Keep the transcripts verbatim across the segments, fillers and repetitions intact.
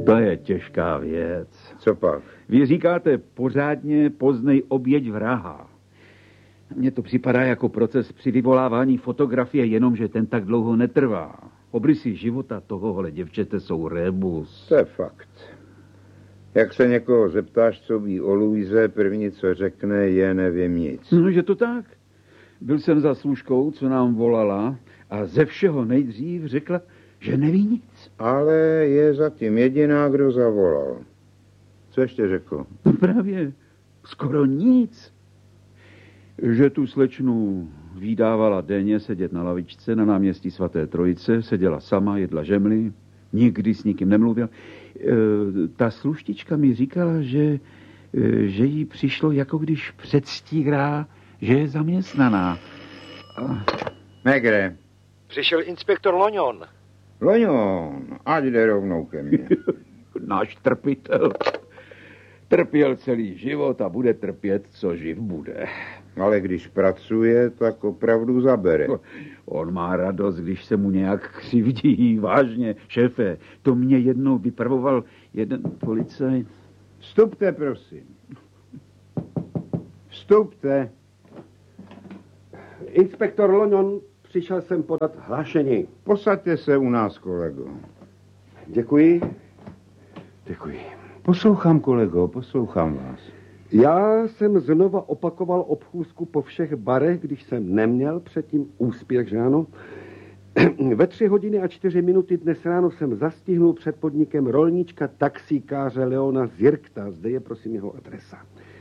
To je těžká věc. Co pak? Vy říkáte pořádně poznej oběť vraha. Mně to připadá jako proces při vyvolávání fotografie, jenomže ten tak dlouho netrvá. Obrysy života tohohle děvčete jsou rebus. To je fakt. Jak se někoho zeptáš, co ví o Luize, první, co řekne, je nevím nic. No, že to tak. Byl jsem za služkou, co nám volala a ze všeho nejdřív řekla, že neví nic. Ale je zatím jediná, kdo zavolal. Co ještě řekl? No právě, skoro nic. Že tu slečnu vydávala denně sedět na lavičce na náměstí svaté Trojice, seděla sama, jedla žemly, nikdy s nikým nemluvil. E, ta sluštička mi říkala, že, e, že jí přišlo, jako když předstírá, že je zaměstnaná. A... Negre. Přišel inspektor Loňon. Loňon, ať jde rovnou ke mně. Náš trpitel. Trpěl celý život a bude trpět, co živ bude. Ale když pracuje, tak opravdu zabere. On má radost, když se mu nějak křivdí. Vážně, šéfe, to mě jednou vypravoval jeden policajt. Vstupte, prosím. Vstupte. Inspektor Loňon, přišel jsem podat hlášení. Posaďte se u nás, kolego. Děkuji. Děkuji. Poslouchám, kolego, poslouchám vás. Já jsem znova opakoval obchůzku po všech barech, když jsem neměl předtím úspěch, že ano? Ve tři hodiny a čtyři minuty dnes ráno jsem zastihnul před podnikem rolníčka taxikáře Leona Zirkta. Zde je, prosím, jeho adresa.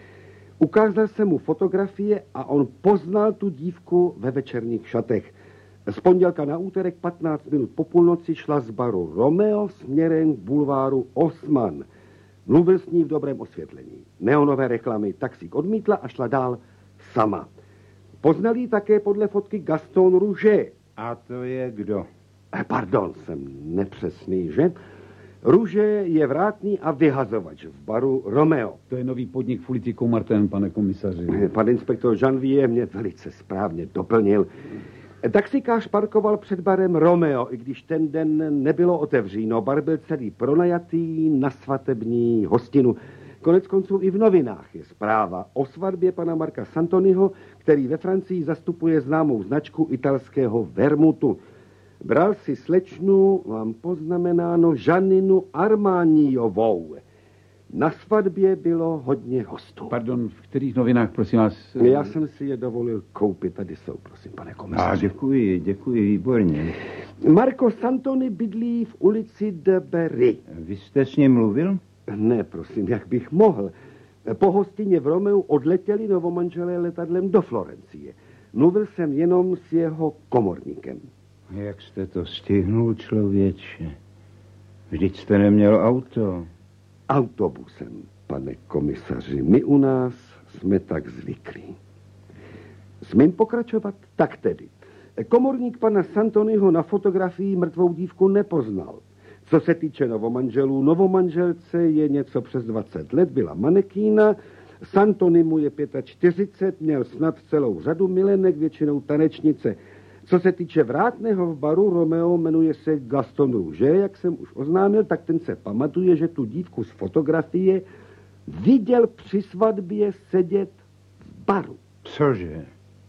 Ukázal jsem mu fotografie a on poznal tu dívku ve večerních šatech. Z pondělka na úterek patnáct minut po půlnoci šla z baru Romeo směrem k bulváru Osman. Mluvil s ní v dobrém osvětlení. Neonové reklamy taxík odmítla a šla dál sama. Poznal jí také podle fotky Gaston Rouget. A to je kdo? Eh, pardon, jsem nepřesný, že? Rouget je vrátný a vyhazovač v baru Romeo. To je nový podnik v ulici Martin, pane komisaři. Eh, pan inspektor Janvier mě velice správně doplnil. Taxikář parkoval před barem Romeo, i když ten den nebylo otevříno. Bar byl celý pronajatý na svatební hostinu. Konec konců i v novinách je zpráva o svatbě pana Marka Santoniho, který ve Francii zastupuje známou značku italského vermutu. Bral si slečnu, mám poznamenáno, Žaninu Armaniovou. Na svatbě bylo hodně hostů. Pardon, v kterých novinách, prosím vás? Já jsem si je dovolil koupit. Tady jsou, prosím, pane komisaři. A děkuji, děkuji, výborně. Marco Santoni bydlí v ulici de Berry. Vy jste s ním mluvil? Ne, prosím, jak bych mohl. Po hostině v Romeu odletěli novomanželé letadlem do Florencie. Mluvil jsem jenom s jeho komorníkem. Jak jste to stihnul, člověče? Vždyť jste neměl auto. Autobusem, pane komisaři. My u nás jsme tak zvyklí. Smím pokračovat? Tak tedy. Komorník pana Santoniho na fotografii mrtvou dívku nepoznal. Co se týče novomanželů, novomanželce je něco přes dvacet let, byla manekína, Santoni mu je čtyřicet pět, měl snad celou řadu milenek, většinou tanečnice. Co se týče vrátného v baru Romeo, jmenuje se Gaston Rouget, jak jsem už oznámil, tak ten se pamatuje, že tu dívku z fotografie viděl při svatbě sedět v baru. Cože?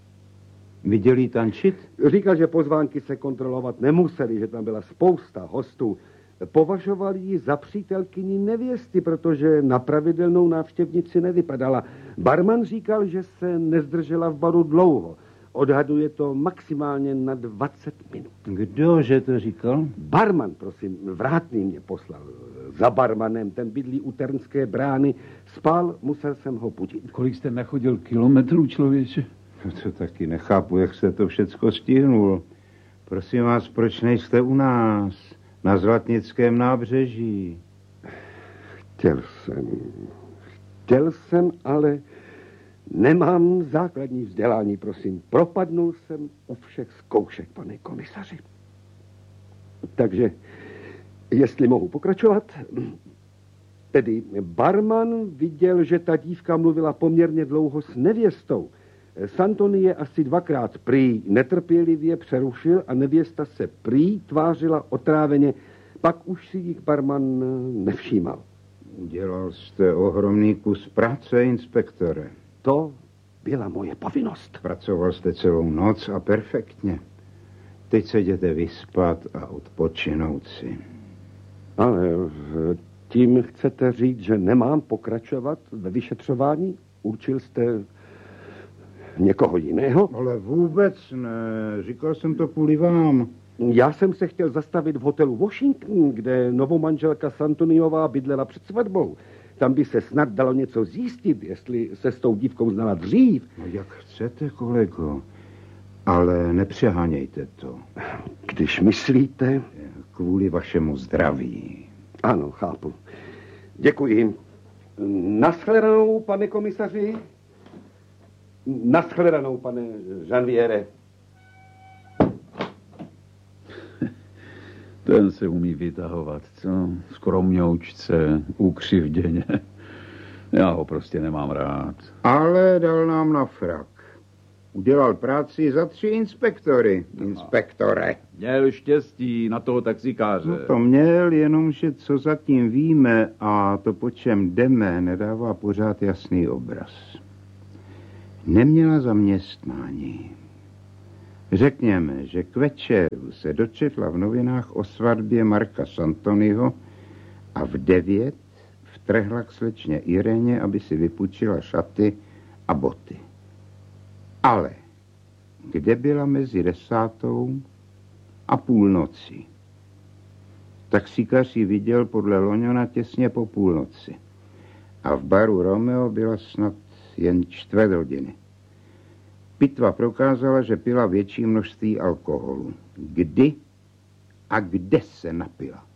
Viděl jí tančit? Říkal, že pozvánky se kontrolovat nemuseli, že tam byla spousta hostů. Považoval ji za přítelkyni nevěsty, protože na pravidelnou návštěvnici nevypadala. Barman říkal, že se nezdržela v baru dlouho. Odhaduje to maximálně na dvacet minut. Kdo, že to říkal? Barman, prosím, vrátný mě poslal. Za barmanem, ten bydlí u Ternské brány. Spal, musel jsem ho budit. Kolik jste nachodil kilometrů, člověče? No to taky nechápu, jak se to všecko stihnul. Prosím vás, proč nejste u nás? Na Zlatnickém nábřeží. Chtěl jsem. Chtěl jsem, ale nemám základní vzdělání, prosím. Propadnul jsem u všech zkoušek, pane komisaři. Takže, jestli mohu pokračovat, tedy barman viděl, že ta dívka mluvila poměrně dlouho s nevěstou. Santoni je asi dvakrát prý netrpělivě přerušil a nevěsta se prý tvářila otráveně. Pak už si jich barman nevšímal. Udělal jste ohromný kus práce, inspektore. To byla moje povinnost. Pracoval jste celou noc a perfektně. Teď se jděte vyspat a odpočinout si. Ale tím chcete říct, že nemám pokračovat ve vyšetřování? Určil jste někoho jiného? Ale vůbec ne. Říkal jsem to kvůli vám. Já jsem se chtěl zastavit v hotelu Washington, kde novomanželka Santoniová bydlela před svatbou. Tam by se snad dalo něco zjistit, jestli se s tou dívkou znala dřív. No jak chcete, kolego, ale nepřehánějte to. Když myslíte... Kvůli vašemu zdraví. Ano, chápu. Děkuji. Naschledanou, pane komisaři. Naschledanou, pane Janviere. Ten se umí vytahovat, co? Skromňoučce, ukřivděně. Já ho prostě nemám rád. Ale dal nám na frak. Udělal práci za tři inspektory. Inspektore. Měl štěstí na toho taxikáře. No to měl, jenomže co zatím víme a to, po čem jdeme, nedává pořád jasný obraz. Neměla zaměstnání. Řekněme, že k večeru se dočetla v novinách o svatbě Marka Santoniho a v devět vtrhla k slečně Ireně, aby si vypůjčila šaty a boty. Ale kde byla mezi desátou a půlnocí? Taxíkař ji viděl podle Loňona těsně po půlnoci. A v baru Romeo byla snad jen čtvrt hodiny. Pitva prokázala, že pila větší množství alkoholu. Kdy a kde se napila?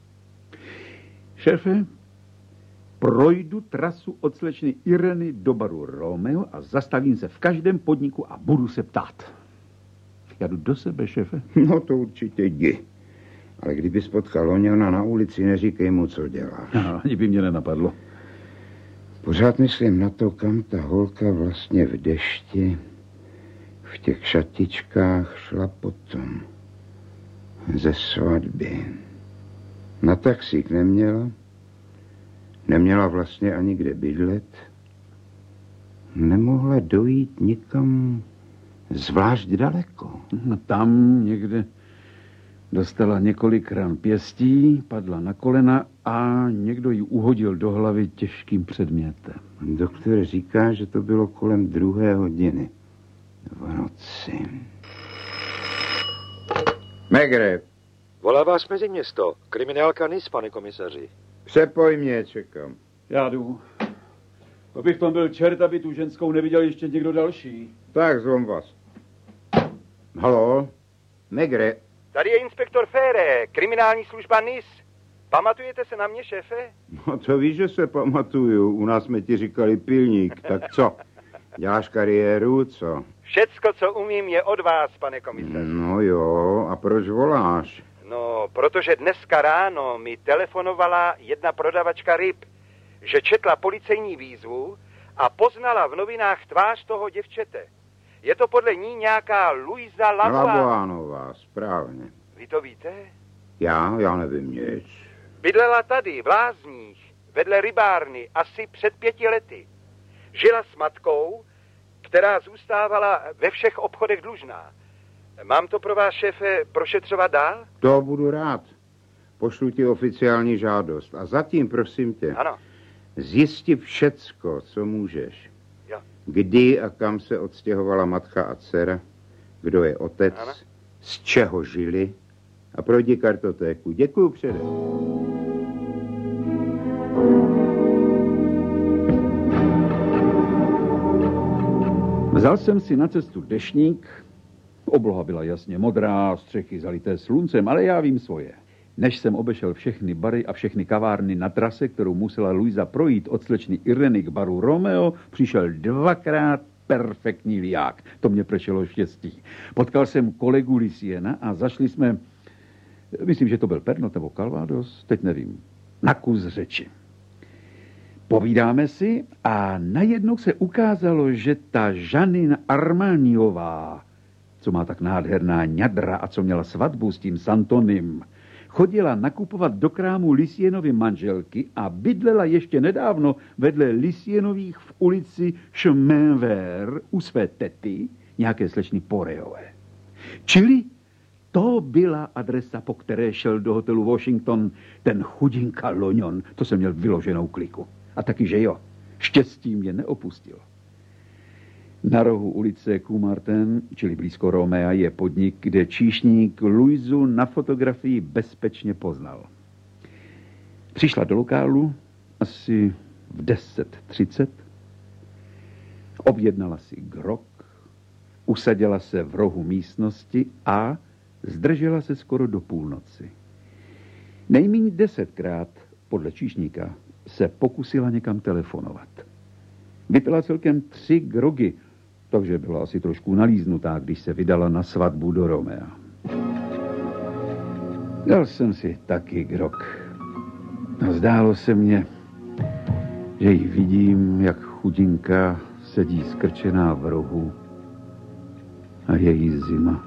Šéfe, projdu trasu od slečny Ireny do baru Romeo a zastavím se v každém podniku a budu se ptát. Já jdu do sebe, šéfe. No to určitě jdi. Ale kdyby spotkal Loňona na ulici, neříkej mu, co děláš. No, ani by mě nenapadlo. Pořád myslím na to, kam ta holka vlastně v dešti, v těch šatičkách šla potom. Ze svatby. Na taxík neměla. Neměla vlastně ani kde bydlet. Nemohla dojít nikam zvlášť daleko. No, tam někde dostala několik ran pěstí, padla na kolena a někdo ji uhodil do hlavy těžkým předmětem. Doktor říká, že to bylo kolem druhé hodiny v noci. Megre. Volá vás mezi město. Kriminálka N I S, pane komisaři. Přepoj mě, čekám. Já jdu. Abych tam byl čert, aby tu ženskou neviděl ještě někdo další. Tak, zlom vás. Haló? Megre. Tady je inspektor Fére, kriminální služba N I S. Pamatujete se na mě, šéfe? No to víš, že se pamatuju. U nás jsme ti říkali pilník. Tak co? Děláš kariéru, co? Všecko, co umím, je od vás, pane komisaři. No jo, a proč voláš? No, protože dneska ráno mi telefonovala jedna prodavačka ryb, že četla policejní výzvu a poznala v novinách tvář toho děvčete. Je to podle ní nějaká Luisa Laboánová. Laboánová, správně. Vy to víte? Já? Já nevím nic. Bydlela tady, v Lázních, vedle rybárny, asi před pěti lety. Žila s matkou, která zůstávala ve všech obchodech dlužná. Mám to pro vás, šéfe, prošetřovat dál? To budu rád. Pošlu ti oficiální žádost. A zatím, prosím tě, Ano. zjisti všecko, co můžeš. Jo. Kdy a kam se odstěhovala matka a dcera, kdo je otec, Ano. z čeho žili a projdi kartotéku. Děkuju předem. Vzal jsem si na cestu deštník. Obloha byla jasně modrá, střechy zalité sluncem, ale já vím svoje. Než jsem obešel všechny bary a všechny kavárny na trase, kterou musela Luisa projít od slečny Ireny k baru Romeo, přišel dvakrát perfektní liák. To mě pršelo štěstí. Potkal jsem kolegu Lisiena a zašli jsme, myslím, že to byl Pernod nebo Calvados, teď nevím, na kus řeči. Povídáme si a najednou se ukázalo, že ta Žanina Armaniová, co má tak nádherná ňadra a co měla svatbu s tím Santonim, chodila nakupovat do krámu Lisienovy manželky a bydlela ještě nedávno vedle Lisienových v ulici Chemin Vert u své tety, nějaké slečny Porejové. Čili to byla adresa, po které šel do hotelu Washington ten chudinka Loňon. To jsem měl vyloženou kliku. A taky, že jo, štěstí mě neopustil. Na rohu ulice Coumartin, čili blízko Romea, je podnik, kde číšník Luizu na fotografii bezpečně poznal. Přišla do lokálu asi v deset třicet, objednala si grog, usadila se v rohu místnosti a zdržela se skoro do půlnoci. Nejméně desetkrát, podle číšníka, se pokusila někam telefonovat. Vypila celkem tři grogy, takže byla asi trošku nalíznutá, když se vydala na svatbu do Romea. Dal jsem si taky grog. A zdálo se mně, že ji vidím, jak chudinka sedí skrčená v rohu a je jí zima.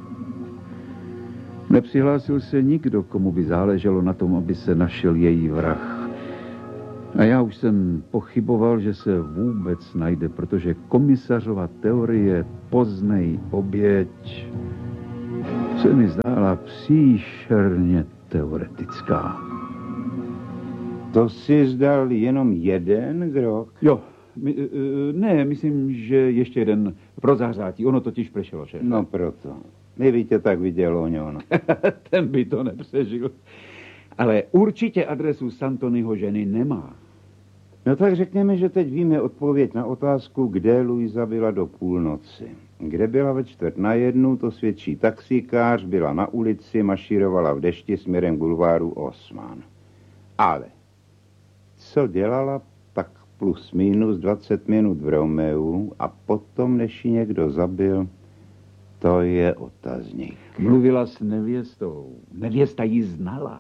Nepřihlásil se nikdo, komu by záleželo na tom, aby se našel její vrah. A já už jsem pochyboval, že se vůbec najde, protože komisařova teorie poznej oběť se mi zdála příšerně teoretická. To si zdal jenom jeden grog? Jo, my, ne, myslím, že ještě jeden pro zahřátí. Ono totiž pršelo, šéf. No proto. Kdyby tě tak viděl Oňon. Ten by to nepřežil. Ale určitě adresu Santonyho ženy nemá. No tak řekněme, že teď víme odpověď na otázku, kde Luisa byla do půlnoci. Kde byla ve čtvrt na jednu, to svědčí taxikář, byla na ulici, mašírovala v dešti směrem k bulváru Osman. Ale co dělala tak plus minus dvacet minut v Romeu a potom, než ji někdo zabil, to je otazník. Mluvila s nevěstou. Nevěsta ji znala.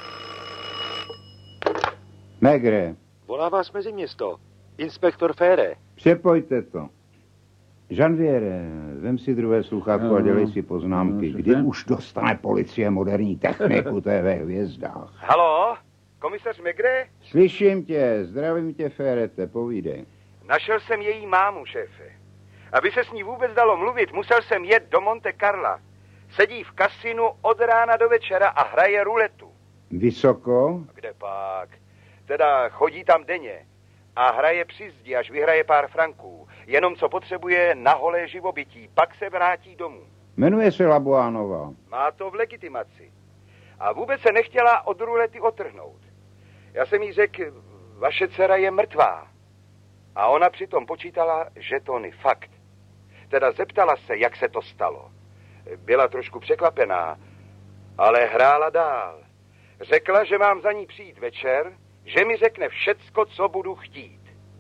Megre. Volá vás mezi město. Inspektor Fére. Přepojte to. Janviere, vem si druhé sluchátko no, a dělej si poznámky. No, kdy ten? Už dostane policie moderní techniku, to je ve hvězdách. Haló? Komisař Megre? Slyším tě, zdravím tě, Férete, povídej. Našel jsem její mámu, šéfe. Aby se s ní vůbec dalo mluvit, musel jsem jet do Monte Carla. Sedí v kasinu od rána do večera a hraje ruletu. Vysoko? Kde pak? Teda chodí tam denně a hraje při zdi, až vyhraje pár franků. Jenom co potřebuje na holé živobytí, pak se vrátí domů. Jmenuje se Labuánova. Má to v legitimaci. A vůbec se nechtěla od rulety otrhnout. Já jsem jí řekl, vaše dcera je mrtvá. A ona přitom počítala žetony, fakt. Teda zeptala se, jak se to stalo. Byla trošku překvapená, ale hrála dál. Řekla, že mám za ní přijít večer, že mi řekne všecko, co budu chtít.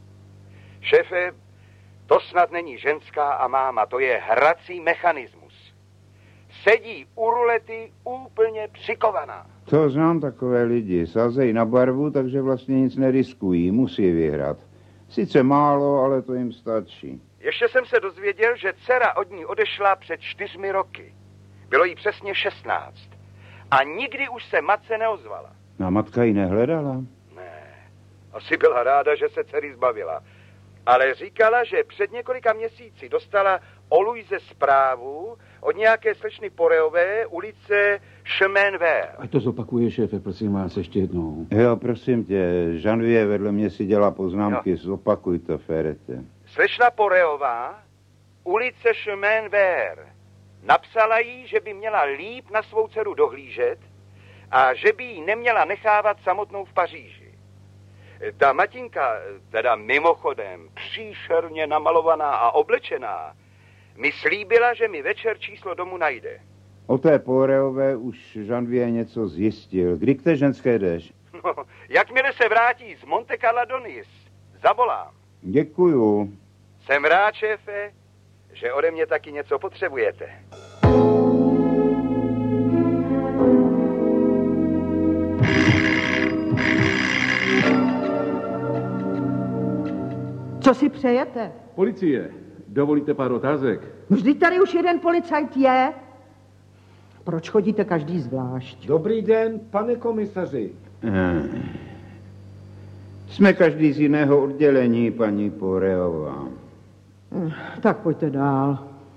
Šéfe, to snad není ženská a máma, to je hrací mechanismus. Sedí u rulety úplně přikovaná. To znám takové lidi. Sázej na barvu, takže vlastně nic neriskují, musí vyhrát. Sice málo, ale to jim stačí. Ještě jsem se dozvěděl, že dcera od ní odešla před čtyřmi roky. Bylo jí přesně šestnáct. A nikdy už se matce neozvala. A matka ji nehledala? Ne, asi byla ráda, že se dcery zbavila. Ale říkala, že před několika měsíci dostala o Luize zprávu od nějaké slečny Porejové, ulice Chemin Vert. Ať to zopakuje, šéfe, prosím vás, ještě jednou. Jo, prosím tě, Janvier vedle mě si dělá poznámky, jo. Zopakuj to, Férete. Slečna Porejová, ulice Chemin Vert. Napsala jí, že by měla líp na svou dceru dohlížet a že by ji neměla nechávat samotnou v Paříži. Ta matinka, teda mimochodem, příšerně namalovaná a oblečená, mi slíbila, že mi večer číslo domu najde. O té Porejové už Janvier něco zjistil. Kdy k té ženské jdeš? No, jakmile se vrátí z Monte Carla do Nice, zavolám. Děkuju. Jsem rád, šéfe, že ode mě taky něco potřebujete. Co si přejete? Policie, dovolíte pár otázek? Vždyť tady už jeden policajt je. Proč chodíte každý zvlášť? Dobrý den, pane komisaři. Eh. Jsme každý z jiného oddělení, paní Poreová. Hm, tak pojďte dál.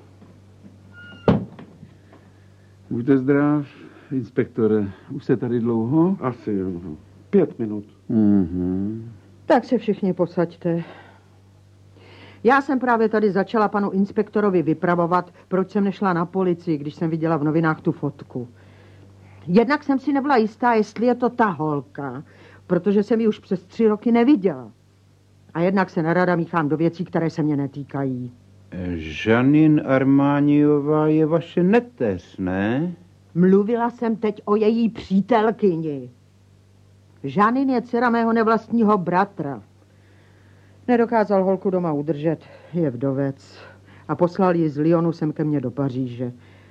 Buďte zdrav, inspektore. Už jste tady dlouho? Asi jo. Pět minut. Mhm. Tak se všichni posaďte. Já jsem právě tady začala panu inspektorovi vypravovat, proč jsem nešla na policii, když jsem viděla v novinách tu fotku. Jednak jsem si nebyla jistá, jestli je to ta holka, protože jsem ji už přes tři roky neviděla. A jednak se nerada míchám do věcí, které se mě netýkají. Žanin Armániová je vaše neteř, ne? Mluvila jsem teď o její přítelkyni. Žanin je dcera mého nevlastního bratra. Nedokázal holku doma udržet, je vdovec. A poslal ji z Lyonu sem ke mně do Paříže.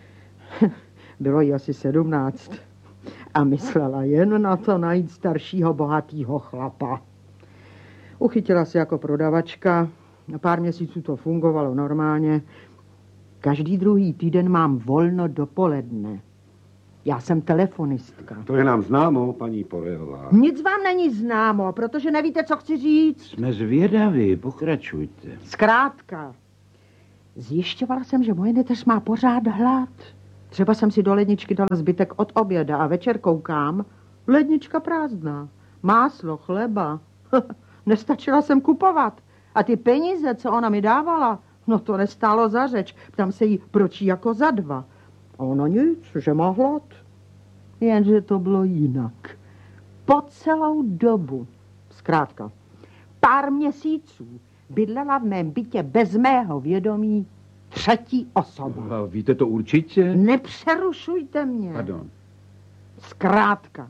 Bylo jí asi sedmnáct. A myslela jen na to najít staršího bohatýho chlapa. Uchytila se jako prodavačka. Na pár měsíců to fungovalo normálně. Každý druhý týden mám volno dopoledne. Já jsem telefonistka. To je nám známo, paní Poreová. Nic vám není známo, protože nevíte, co chci říct. Jsme zvědaví, pokračujte. Zkrátka, zjišťovala jsem, že moje neteř má pořád hlad. Třeba jsem si do ledničky dala zbytek od oběda a večer koukám, lednička prázdná. Máslo, chleba. Nestačila jsem kupovat. A ty peníze, co ona mi dávala, no to nestálo za řeč. Ptám se jí, proč jí jako za dva. A ona nic, že má hlad. Jenže to bylo jinak. Po celou dobu, zkrátka, pár měsíců bydlela v mém bytě bez mého vědomí třetí osoba. A víte to určitě? Nepřerušujte mě. Pardon. Zkrátka,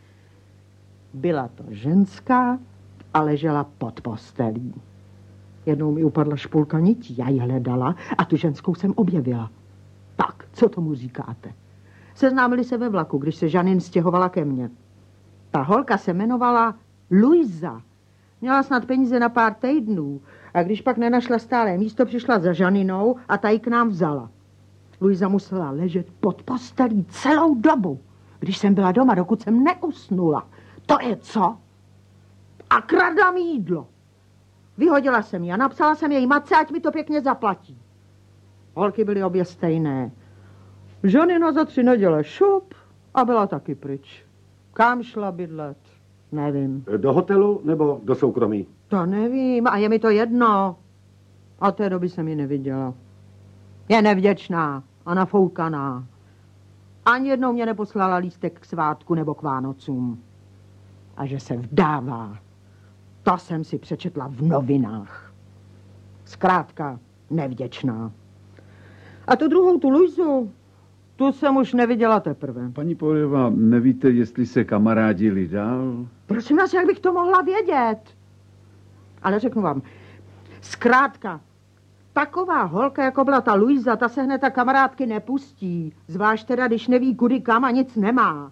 byla to ženská a ležela pod postelí. Jednou mi upadla špulka nití, já ji hledala a tu ženskou jsem objevila. Tak, co tomu říkáte? Seznámili se ve vlaku, když se Žanin stěhovala ke mně. Ta holka se jmenovala Luisa. Měla snad peníze na pár týdnů a když pak nenašla stálé místo, přišla za Žaninou a ta ji k nám vzala. Luisa musela ležet pod postelí celou dobu, když jsem byla doma, dokud jsem neusnula. To je co? A kradla mi jídlo. Vyhodila jsem ji a napsala jsem její matce, ať mi to pěkně zaplatí. Holky byly obě stejné. Žanina za tři neděle šup a byla taky pryč. Kam šla bydlet? Nevím. Do hotelu nebo do soukromí? To nevím a je mi to jedno. A té doby jsem ji neviděla. Je nevděčná a nafoukaná. Ani jednou mě neposlala lístek k svátku nebo k Vánocům. A že se vdává, to jsem si přečetla v novinách. Zkrátka nevděčná. A tu druhou, tu Luizu, tu jsem už neviděla teprve. Paní Poreová, nevíte, jestli se kamarádili dál? Prosím vás, jak bych to mohla vědět? Ale řeknu vám, zkrátka, taková holka, jako byla ta Luisa, ta se hned ta kamarádky nepustí. Zvlášť teda, když neví, kudy kam a nic nemá.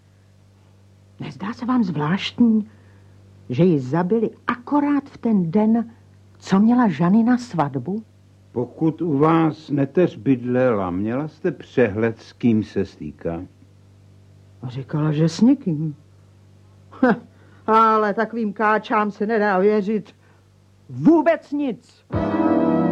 Nezdá se vám zvláštní, že ji zabili akorát v ten den, co měla Žanina svatbu? Pokud u vás neteř bydlela, měla jste přehled, s kým se stýká? Říkala, že s nikým. Ale takovým káčám se nedá věřit. Vůbec nic.